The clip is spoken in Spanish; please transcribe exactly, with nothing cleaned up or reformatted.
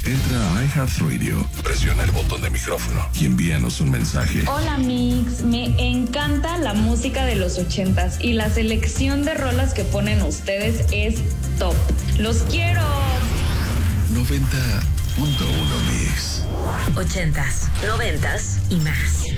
Entra a iHeartRadio, presiona el botón de micrófono y envíanos un mensaje. Hola Mix, me encanta la música de los ochentas y la selección de rolas que ponen ustedes es top. ¡Los quiero! noventa punto uno Mix. Ochentas, noventas y más.